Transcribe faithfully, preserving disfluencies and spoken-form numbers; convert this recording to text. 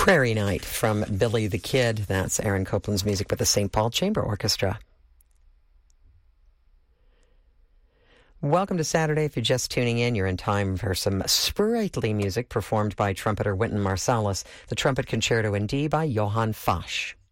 Prairie Night from Billy the Kid. That's Aaron Copland's music with the Saint Paul Chamber Orchestra. Welcome to Saturday. If you're just tuning in, you're in time for some sprightly music performed by trumpeter Wynton Marsalis, the Trumpet Concerto in D by Johann Fasch.